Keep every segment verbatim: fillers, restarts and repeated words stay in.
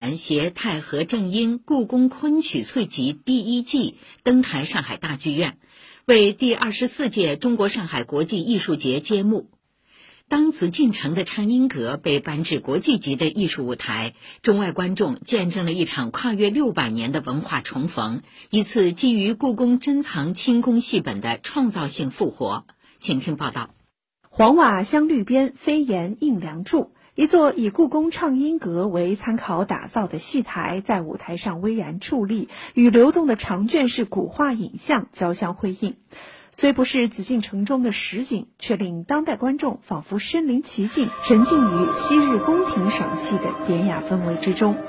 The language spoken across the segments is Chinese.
团携太和正音故宫昆曲粹集第一季登台上海大剧院，为第二十四届中国上海国际艺术节揭幕。当紫禁城的畅音阁被搬至国际级的艺术舞台，中外观众见证了一场跨越六百年的文化重逢，一次基于故宫珍藏清宫戏本的创造性复活。请听报道。 黄瓦镶绿边，飞檐映梁柱，一座以故宫畅音阁为参考打造的戏台在舞台上巍然矗立，与流动的长卷式古画影像交相辉映。虽不是紫禁城中的实景，却令当代观众仿佛身临其境，沉浸于昔日宫廷赏戏的典雅氛围之中。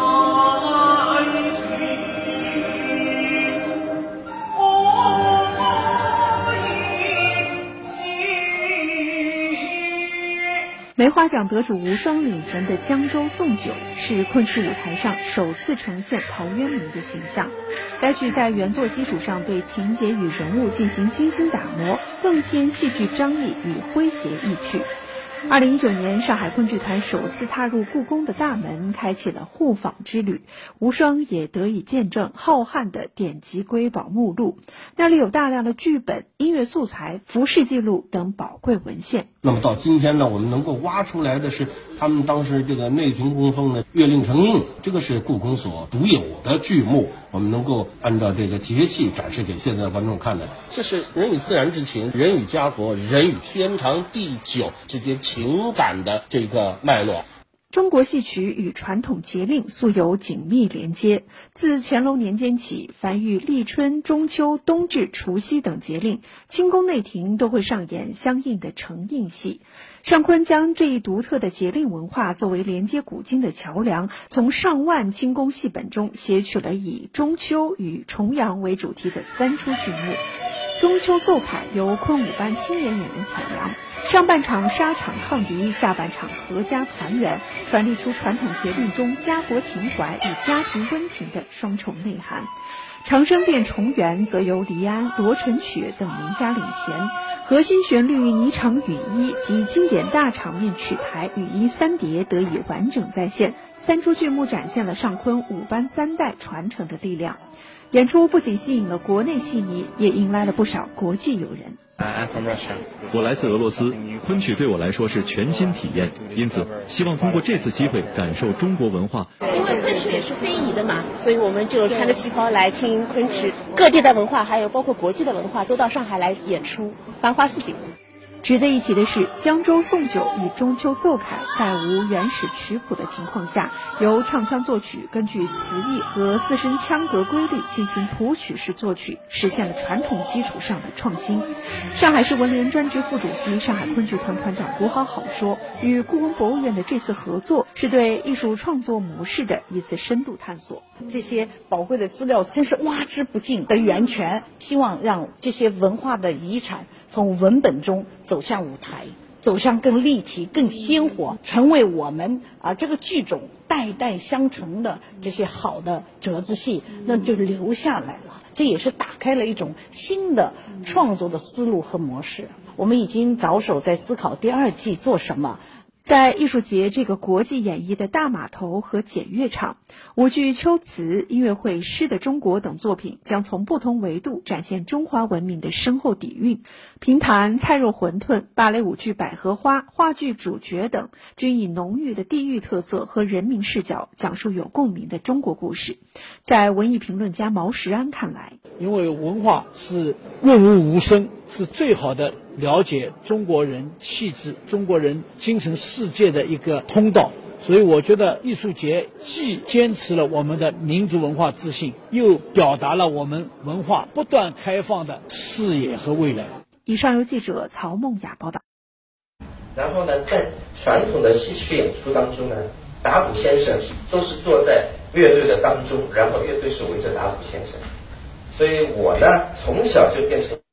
梅花奖得主无双领衔的江州送酒是昆曲舞台上首次呈现陶渊明的形象。该剧在原作基础上对情节与人物进行精心打磨，更添戏剧张力与诙谐意趣。二零一九年，上海昆剧团首次踏入故宫的大门，开启了互访之旅。无双也得以见证浩瀚的典籍瑰宝目录，那里有大量的剧本、音乐素材、服饰记录等宝贵文献。 那么到今天呢，我们能够挖出来的是他们当时这个内廷供奉的乐令成印，这个是故宫所独有的剧目，我们能够按照这个节气展示给现在的观众看的。这是人与自然之情，人与家国，人与天长地久之间情感的这个脉络。 中国戏曲与传统节令素有紧密连接，自乾隆年间起，凡遇立春、中秋、冬至、除夕等节令，清宫内廷都会上演相应的承印戏。上昆将这一独特的节令文化作为连接古今的桥梁，从上万清宫戏本中撷取了以中秋与重阳为主题的三出剧目。中秋奏凯由昆舞班青年演员挑梁，上半场沙场抗敌，下半场阖家团圆，传递出传统节令中家国情怀与家庭温情的双重内涵。长生殿重圆则由黎安、罗晨雪等名家领衔，核心旋律霓裳羽衣及经典大场面曲牌羽衣三叠得以完整再现，三出剧目展现了上昆舞班三代传承的力量。演出不仅吸引了国内戏迷，也迎来了不少国际友人。 我来自俄罗斯，昆曲对我来说是全新体验，因此希望通过这次机会感受中国文化。 因为昆曲也是非遗的嘛，所以我们就穿着旗袍来听昆曲，各地的文化还有包括国际的文化都到上海来演出，繁花似锦。 值得一提的是，江州送酒与中秋奏凯在无原始曲谱的情况下，由唱腔作曲根据词义和四声腔格规律进行谱曲式作曲，实现了传统基础上的创新。上海市文联专职副主席、上海昆剧团团长古好好说，与故宫博物院的这次合作是对艺术创作模式的一次深度探索。 这些宝贵的资料真是挖之不尽的源泉，希望让这些文化的遗产从文本中走向舞台，走向更立体、更鲜活，成为我们啊这个剧种代代相承的这些好的折子戏，那就留下来了。这也是打开了一种新的创作的思路和模式。我们已经着手在思考第二季做什么。 在艺术节这个国际演绎的大码头和检阅场，舞剧《秋词》、音乐会《诗的中国》等作品将从不同维度展现中华文明的深厚底蕴。评弹、菜肉馄饨、芭蕾舞剧《百合花》、话剧《主角》等均以浓郁的地域特色和人民视角讲述有共鸣的中国故事。在文艺评论家毛石安看来， 因为文化是润物无声，是最好的了解中国人气质、中国人精神世界的一个通道，所以我觉得艺术节既坚持了我们的民族文化自信，又表达了我们文化不断开放的视野和未来。 以上由记者曹梦雅报道。 然后呢，在传统的戏曲演出当中呢，打鼓先生都是坐在乐队的当中，然后乐队是围着打鼓先生，所以我呢从小就变成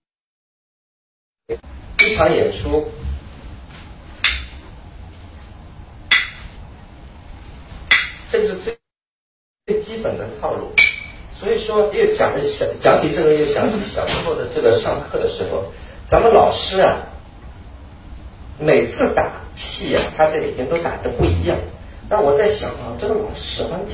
一场演出这个是最最基本的套路。所以说又讲的想讲起这个又想起小时候的这个上课的时候，咱们老师啊每次打戏啊他这里边都打得不一样。那我在想啊，这个老师啊